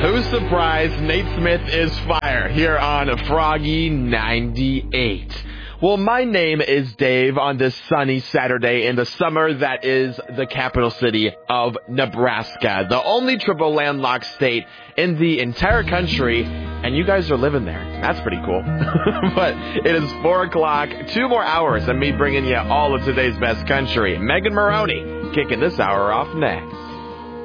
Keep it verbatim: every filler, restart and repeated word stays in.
Who's surprised? Nate Smith is fire here on Froggy ninety-eight. Well, my name is Dave on this sunny Saturday in the summer that is the capital city of Nebraska, the only triple landlocked state in the entire country, and you guys are living there. That's pretty cool. But it is four o'clock, two more hours, and me bringing you all of today's best country. Megan Maroney kicking this hour off next.